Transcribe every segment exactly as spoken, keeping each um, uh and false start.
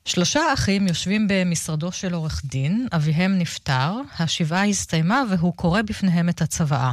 שלושה אחים יושבים במשרדו של עורך דין, אביהם נפטר, השבעה הסתיימה והוא קורא בפניהם את הצוואה.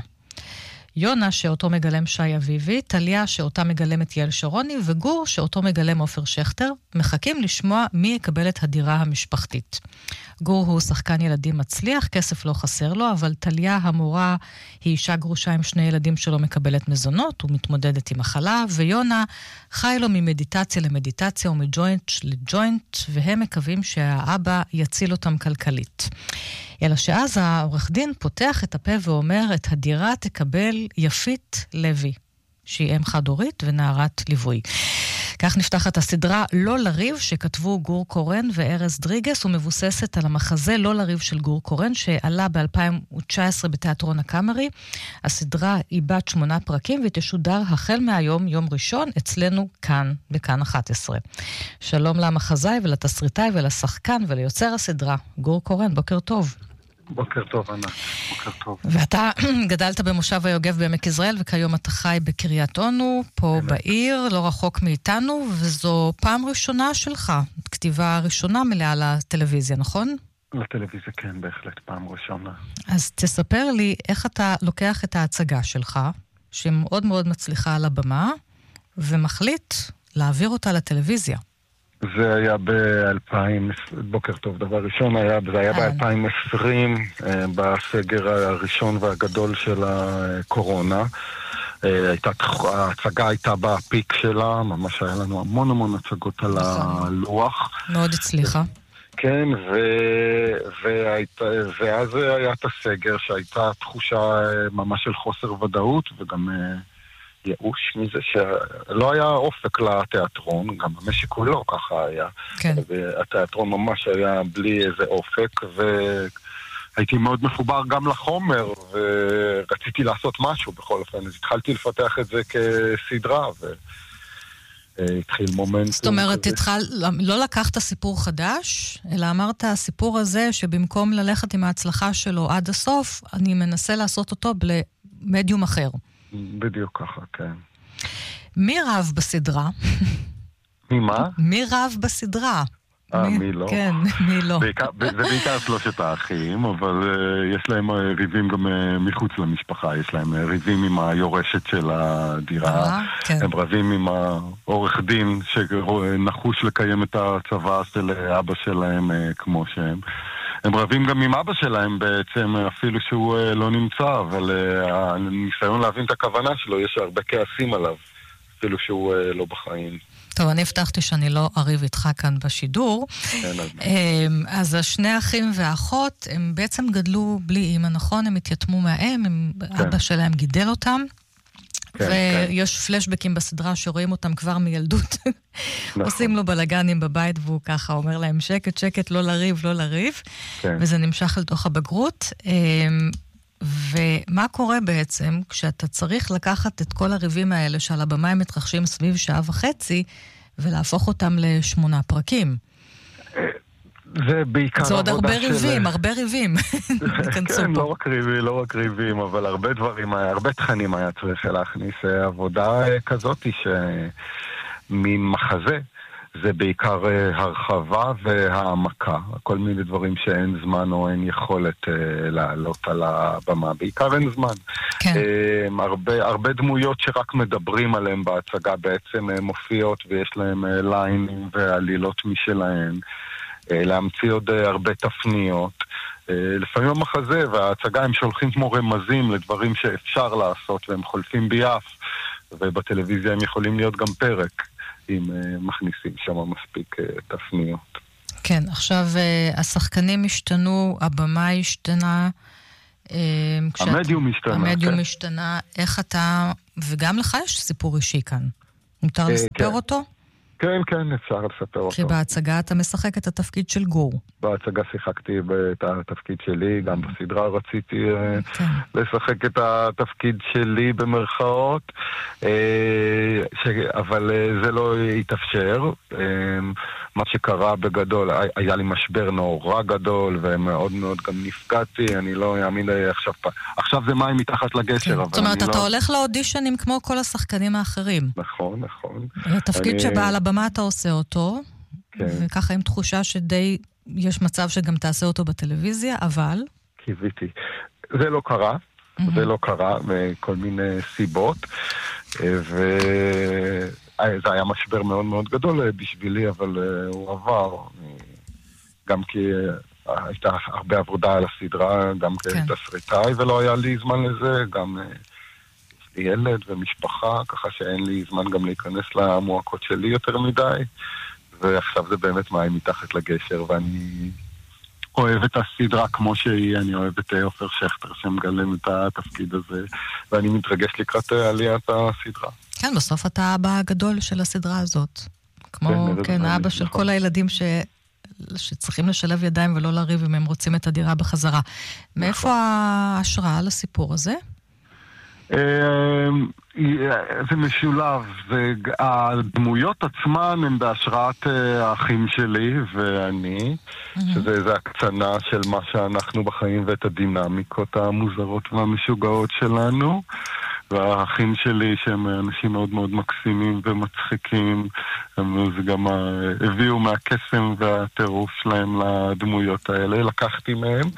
יונה שאותו מגלם שי אביבי, טליה שאותה מגלמת יעל שרוני, וגור שאותו מגלם עופר שכטר, מחכים לשמוע מי יקבל את הדירה המשפחתית. גור הוא שחקן ילדים מצליח, כסף לא חסר לו, אבל טליה המורה היא אישה גרושה עם שני ילדים שלא מקבלת מזונות, ומתמודדת עם מחלה, ויונה חי לו ממדיטציה למדיטציה ומג'וינט לג'וינט, והם מקווים שהאבא יציל אותם כלכלית. אלא שאז העורך דין פותח את הפה ואומר, את הדירה תקבל יפית לוי, שהיא אם חד-הורית ונערת ליווי. כך נפתחת הסדרה לא לריב, שכתבו גור קורן וארז דריגס, ומבוססת על המחזה לא לריב של גור קורן, שעלה ב-אלפיים תשע עשרה בתיאטרון הקאמרי. הסדרה היא בת שמונה פרקים, ותשודר החל מהיום, יום ראשון, אצלנו כאן, בכאן אחת עשרה. שלום למחזאי ולתסריטאי ולשחקן וליוצר הסדרה, גור קורן, בוקר טוב. בוקר טוב, ענת. בוקר טוב. ואתה גדלת במושב היוגב בעמק יזרעאל, וכיום אתה חי בקריית אונו, פה בעיר, לא רחוק מאיתנו, וזו פעם ראשונה שלך, כתיבה ראשונה מלאה לטלוויזיה, נכון? לטלוויזיה, כן, בהחלט פעם ראשונה. אז תספר לי איך אתה לוקח את ההצגה שלך, שמאוד מאוד מצליחה על הבמה, ומחליט להעביר אותה לטלוויזיה. זה היה ב-אלפיים, בוקר טוב, דבר ראשון, היה, זה היה ב-אלפיים ועשרים, בסגר הראשון והגדול של הקורונה. הייתה, ההצגה הייתה בפיק שלה, ממש היה לנו המון המון הצגות על הלוח. מאוד הצליחה. כן, ו... והיית... ואז היה את הסגר, שהייתה תחושה ממש של חוסר ודאות, וגם ייאוש מזה שלא היה אופק לתיאטרון, גם המשק כולו ככה היה. כן. והתיאטרון ממש היה בלי איזה אופק, והייתי מאוד מחובר גם לחומר, ורציתי לעשות משהו בכל אופן, אז התחלתי לפתח את זה כסדרה, והתחיל מומנט. זאת אומרת, התחל... לא לקחת סיפור חדש, אלא אמרת, הסיפור הזה שבמקום ללכת עם ההצלחה שלו עד הסוף, אני מנסה לעשות אותו במדיום אחר. בדיוק ככה, כן. מי רב בסדרה? מי מה? מי רב בסדרה? אה, מי, מי לא? כן, מי לא. בעיקר, זה בעיקר שלושת האחים, אבל uh, יש להם ריבים גם uh, מחוץ למשפחה, יש להם uh, ריבים עם היורשת של הדירה, אה, כן. הם רבים עם העורך דין שנחוש לקיים את הצבא של אבא שלהם uh, כמו שהם. הם רבים גם עם אבא שלהם בעצם, אפילו שהוא uh, לא נמצא, אבל uh, הניסיון להבין את הכוונה שלו, יש הרבה כעסים עליו, אפילו שהוא uh, לא בחיים. טוב, אני הבטחתי שאני לא אריב איתך כאן בשידור. כן, אז... אז השני אחים ואחות, הם בעצם גדלו בלי אמא, נכון? הם התייתמו מהאם, הם... כן. אבא שלהם גידל אותם. כן, ויש כן. פלשבקים בסדרה שרואים אותם כבר מילדות. נכון. עושים לו בלגנים בבית, והוא ככה אומר להם, שקט, שקט, לא לריב, לא לריב. כן. וזה נמשך אל תוך הבגרות. ומה קורה בעצם כשאתה צריך לקחת את כל הריבים האלה שעל הבמה הם מתרחשים סביב שעה וחצי, ולהפוך אותם לשמונה פרקים? זה בעיקר זה עוד הרבה ריבים, הרבה ריבים. כן, לא רק ריבים, לא רק ריבים, אבל הרבה דברים, הרבה תכנים היה צריך להכניס. עבודה כזאת שממחזה, זה בעיקר הרחבה והעמקה. כל מיני דברים שאין זמן או אין יכולת uh, לעלות על הבמה. בעיקר אין זמן. כן. Um, הרבה, הרבה דמויות שרק מדברים עליהם בהצגה בעצם uh, מופיעות, ויש להם uh, ליינים ועלילות משלהם. Uh, להמציא עוד uh, הרבה תפניות. Uh, לפעמים המחזה וההצגה הם שולחים כמו רמזים לדברים שאפשר לעשות, והם חולפים ביעף, ובטלוויזיה הם יכולים להיות גם פרק. אם uh, מכניסים שם מספיק uh, תפניות. כן, עכשיו uh, השחקנים השתנו, הבמה השתנה, uh, המדיום השתנה. המדיום כן. השתנה, איך אתה, וגם לך יש סיפור אישי כאן. מותר uh, לספר כן. אותו? כן, כן, אפשר לספר אותו. כי בהצגה אתה משחק את התפקיד של גור. בהצגה שיחקתי את התפקיד שלי, גם בסדרה רציתי כן. לשחק את התפקיד שלי במרכאות, אבל זה לא יתאפשר. מה שקרה בגדול, היה לי משבר נורא גדול, ומאוד מאוד גם נפגעתי, אני לא אאמין עכשיו פעם. עכשיו זה מים מתחת לגשר. זאת אומרת, אתה הולך לאודישנים כמו כל השחקנים האחרים. נכון, נכון. התפקיד שבא על הבמה אתה עושה אותו, כן. וככה עם תחושה שדי יש מצב שגם תעשה אותו בטלוויזיה, אבל... קיוויתי. זה לא קרה, mm-hmm. זה לא קרה מכל מיני סיבות, וזה היה משבר מאוד מאוד גדול בשבילי, אבל הוא עבר, גם כי הייתה הרבה עבודה על הסדרה, גם כן. כתסריטאי, ולא היה לי זמן לזה, גם יש לי ילד ומשפחה, ככה שאין לי זמן גם להיכנס למועקות שלי יותר מדי, ועכשיו זה באמת מים מתחת לגשר, ואני אוהב את הסדרה כמו שהיא, אני אוהב את עופר שכטר שמגלם את התפקיד הזה, ואני מתרגש לקראת עליית הסדרה. כן, בסוף אתה האבא הגדול של הסדרה הזאת. כמו, כן, כן האבא של כל הילדים ש... שצריכים לשלב ידיים ולא לריב אם הם רוצים את הדירה בחזרה. מאיפה ההשראה לסיפור הזה? זה משולב, הדמויות עצמן הן בהשראת האחים שלי ואני, שזה הקצנה של מה שאנחנו בחיים ואת הדינמיקות המוזרות והמשוגעות שלנו, והאחים שלי שהם אנשים מאוד מאוד מקסימים ומצחיקים, זה גם הביאו מהקסם והטירוף שלהם לדמויות האלה, לקחתי מהם,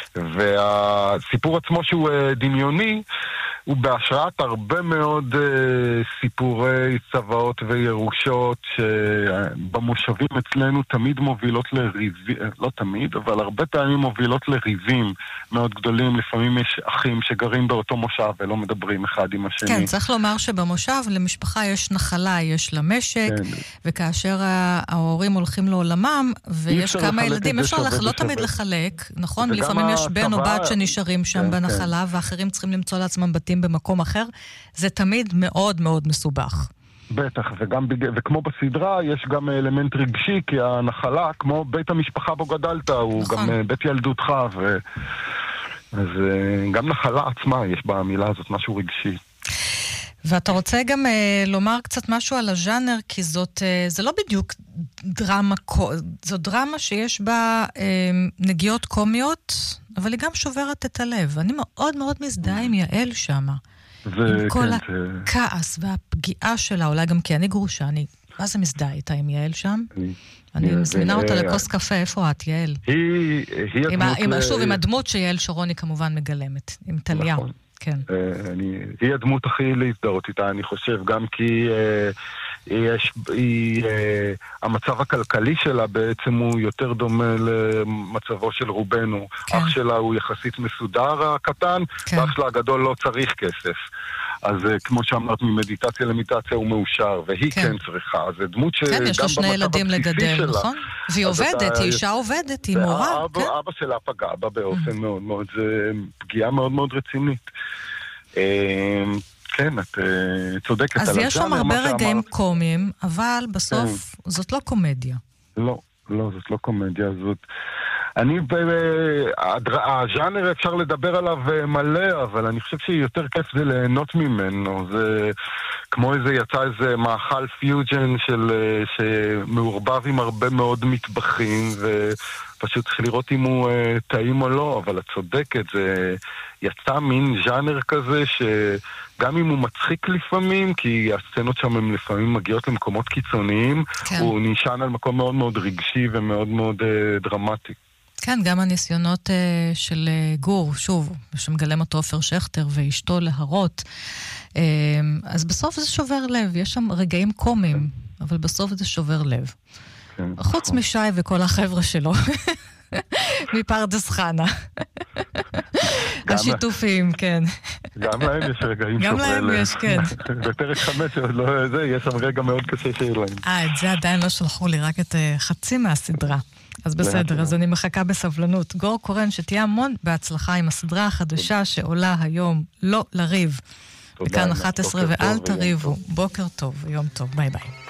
והסיפור עצמו שהוא דמיוני, הוא בהשראת הרבה מאוד uh, סיפורי צוואות וירושות שבמושבים אצלנו תמיד מובילות לריבים, לא תמיד, אבל הרבה פעמים מובילות לריבים מאוד גדולים. לפעמים יש אחים שגרים באותו מושב ולא מדברים אחד עם השני. כן, צריך לומר שבמושב למשפחה יש נחלה, יש לה משק, כן. וכאשר ההורים הולכים לעולמם ויש כמה ילדים, אפשר לח... לא תמיד לחלק, נכון? לפעמים יש בן או בת שנשארים שם כן, בנחלה, כן. ואחרים צריכים למצוא לעצמם בתים במקום אחר, זה תמיד מאוד מאוד מסובך. בטח, וגם, וכמו בסדרה, יש גם אלמנט רגשי, כי הנחלה, כמו בית המשפחה בו גדלת, הוא נכון. גם בית ילדותך, ו... אז גם נחלה עצמה, יש במילה הזאת משהו רגשי. ואתה רוצה גם אה, לומר קצת משהו על הז'אנר, כי זאת, אה, זה לא בדיוק דרמה, זו דרמה שיש בה אה, נגיעות קומיות, אבל היא גם שוברת את הלב. אני מאוד מאוד מזדהה עם יעל שמה. ו- עם כל כן, הכעס זה... והפגיעה שלה, אולי גם כי אני גרושה, אני, מה זה מזדהה איתה עם יעל שם? אני, אני מזמינה אותה לכוס קפה, איפה את, יעל? היא, היא הדמות... עם, שוב, עם הדמות שיעל שרוני כמובן מגלמת, עם טליה. נכון. כן. אני, היא הדמות הכי להזדהות איתה, אני חושב, גם כי יש, היא, המצב הכלכלי שלה בעצם הוא יותר דומה למצבו של רובנו. כן. אח שלה הוא יחסית מסודר הקטן, כן. ואח שלה הגדול לא צריך כסף. אז כמו שאמרת, ממדיטציה למדיטציה הוא מאושר, והיא כן, כן צריכה. אז זה דמות שגם כן, יש לו שני ילדים לגדל, שלה, נכון? והיא עובדת, היא אישה עובדת, היא מורה. אבא, כן? אבא שלה פגע בה באופן mm-hmm. מאוד מאוד, זה פגיעה מאוד מאוד רצינית. כן, את צודקת. אז יש שם הרבה רגעים קומיים, אבל בסוף זאת לא קומדיה. לא, לא, זאת לא קומדיה, זאת... אני, הז'אנר אפשר לדבר עליו מלא, אבל אני חושב שיותר כיף זה ליהנות ממנו. זה כמו איזה, יצא איזה מאכל פיוג'ן של, שמעורבב עם הרבה מאוד מטבחים, ופשוט צריך לראות אם הוא טעים או לא, אבל את צודקת, זה יצא מין ז'אנר כזה שגם אם הוא מצחיק לפעמים, כי הסצנות שם הן לפעמים מגיעות למקומות קיצוניים, כן. הוא נשען על מקום מאוד מאוד רגשי ומאוד מאוד דרמטי. כן, גם הניסיונות uh, של uh, גור, שוב, שמגלם אותו עופר שכטר ואשתו להרות, uh, אז בסוף זה שובר לב, יש שם רגעים קומיים, אבל בסוף זה שובר לב. כן, חוץ נכון. משי וכל החבר'ה שלו, מפרדס חנה. השיתופים, כן. גם להם יש רגעים שוברי לב. גם להם יש, כן. בפרק חמש, לא, זה, יש שם רגע מאוד קשה שיהיה להם. אה, את זה עדיין לא שלחו לי, רק את uh, חצי מהסדרה. אז בסדר, אז אני מחכה בסבלנות. גור קורן, שתהיה המון בהצלחה עם הסדרה החדשה שעולה היום, לא לריב. וכאן אחת עשרה ואל תריבו. בוקר טוב, יום טוב, ביי ביי.